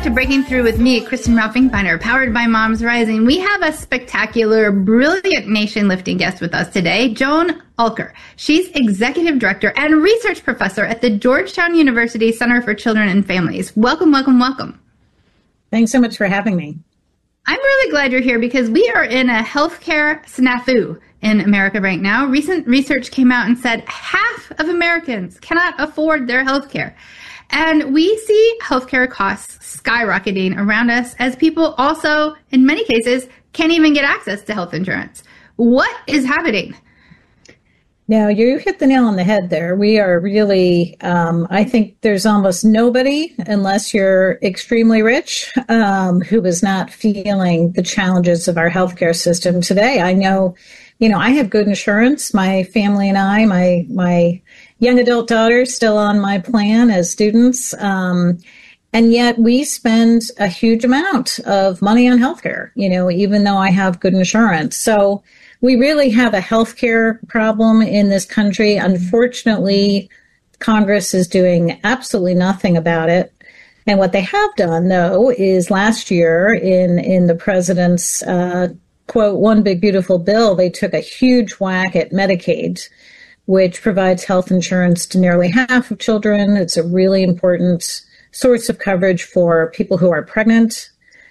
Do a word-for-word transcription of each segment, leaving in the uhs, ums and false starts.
to Breaking Through with me, Kristen Ralph Finkbeiner, powered by Moms Rising. We have a spectacular, brilliant nation-lifting guest with us today, Joan Alker. She's executive director and research professor at the Georgetown University Center for Children and Families. Welcome, welcome, welcome. Thanks so much for having me. I'm really glad you're here because we are in a healthcare snafu in America right now. Recent research came out and said half of Americans cannot afford their healthcare. And we see healthcare costs skyrocketing around us as people also, in many cases, can't even get access to health insurance. What is happening? Now, you hit the nail on the head there. We are really, um, I think there's almost nobody, unless you're extremely rich, um, who is not feeling the challenges of our healthcare system today. I know, you know, I have good insurance. My family and I, my my young adult daughter, still on my plan as students. Um, and yet we spend a huge amount of money on healthcare, you know, even though I have good insurance. So we really have a healthcare problem in this country. Unfortunately, Congress is doing absolutely nothing about it. And what they have done, though, is last year in, in the president's, uh, quote, one big beautiful bill, they took a huge whack at Medicaid, which provides health insurance to nearly half of children. It's a really important source of coverage for people who are pregnant.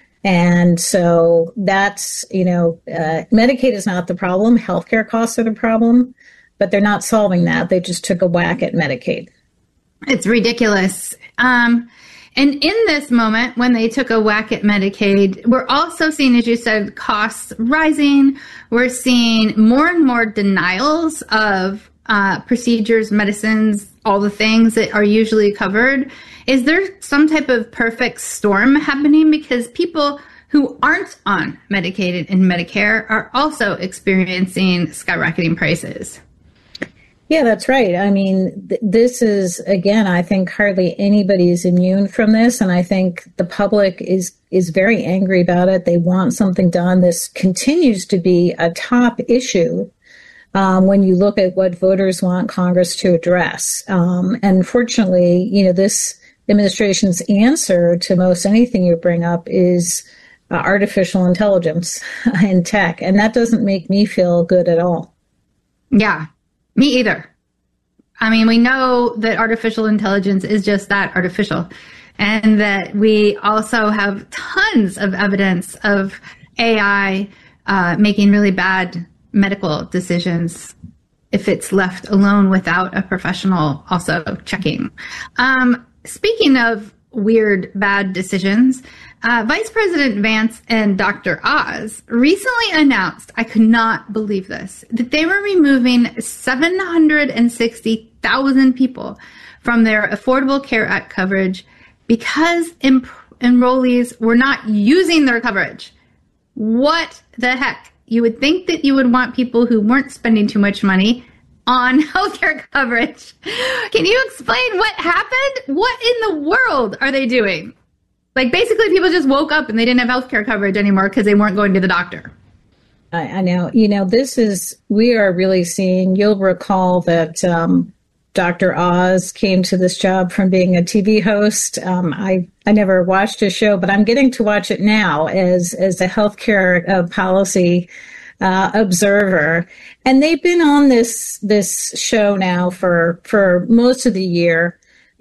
And so that's, you know, uh, Medicaid is not the problem. Healthcare costs are the problem, but they're not solving that. They just took a whack at Medicaid. It's ridiculous. Um, and in this moment, when they took a whack at Medicaid, we're also seeing, as you said, costs rising. We're seeing more and more denials of uh, procedures, medicines, all the things that are usually covered. Is there some type of perfect storm happening? Because people who aren't on Medicaid and Medicare are also experiencing skyrocketing prices. Yeah, that's right. I mean, th- this is, again, I think hardly anybody is immune from this. And I think the public is, is very angry about it. They want something done. This continues to be a top issue um, when you look at what voters want Congress to address. Um, and fortunately, you know, this administration's answer to most anything you bring up is uh, artificial intelligence and tech. And that doesn't make me feel good at all. Yeah, me either. I mean, we know that artificial intelligence is just that, artificial. And that we also have tons of evidence of A I uh, making really bad medical decisions if it's left alone without a professional also checking. Um, Speaking of weird, bad decisions, uh, Vice President Vance and Doctor Oz recently announced, I could not believe this, that they were removing seven hundred sixty thousand people from their Affordable Care Act coverage because em- enrollees were not using their coverage. What the heck? You would think that you would want people who weren't spending too much money on healthcare coverage. Can you explain what happened? What in the world are they doing? Like, basically, people just woke up and they didn't have healthcare coverage anymore because they weren't going to the doctor. I, I know. You know, this is, we are really seeing, you'll recall that um, Doctor Oz came to this job from being a T V host. Um, I, I never watched his show, but I'm getting to watch it now as, as a healthcare uh, policy Uh, observer. And they've been on this this show now for, for most of the year.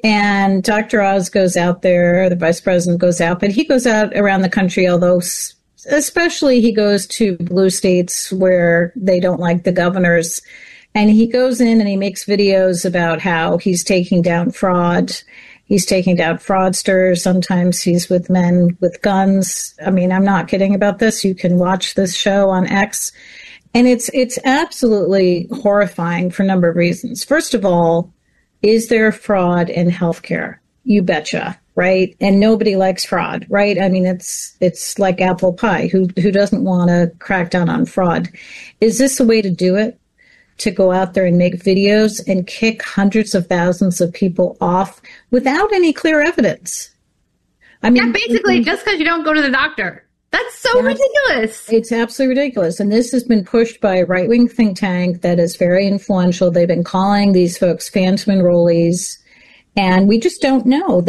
And Doctor Oz goes out there, the vice president goes out, but he goes out around the country, although especially he goes to blue states where they don't like the governors. And he goes in and he makes videos about how he's taking down fraud. He's taking down fraudsters. Sometimes he's with men with guns. I mean, I'm not kidding about this. You can watch this show on X. And it's it's absolutely horrifying for a number of reasons. First of all, is there fraud in healthcare? You betcha, right? And nobody likes fraud, right? I mean, it's it's like apple pie. Who who doesn't want to crack down on fraud? Is this a way to do it? To go out there and make videos and kick hundreds of thousands of people off without any clear evidence? I mean, yeah, basically, it, just because you don't go to the doctor. That's so that's, ridiculous. It's absolutely ridiculous. And this has been pushed by a right-wing think tank that is very influential. They've been calling these folks phantom enrollees. And we just don't know.